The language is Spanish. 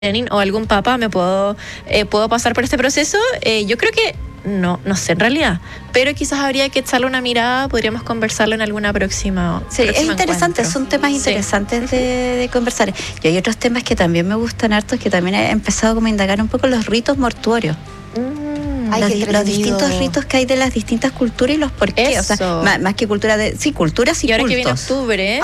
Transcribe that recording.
o algún papa puedo pasar por este proceso. Yo creo que no sé en realidad, pero quizás habría que echarle una mirada, podríamos conversarlo en alguna próxima. Sí, es interesante, encuentro. Son temas interesantes de conversar. Y hay otros temas que también me gustan hartos, que también he empezado como a indagar un poco los ritos mortuorios. Los distintos ritos que hay de las distintas culturas y los por qué. Eso. O sea, más que cultura culturas y ahora cultos. que viene octubre,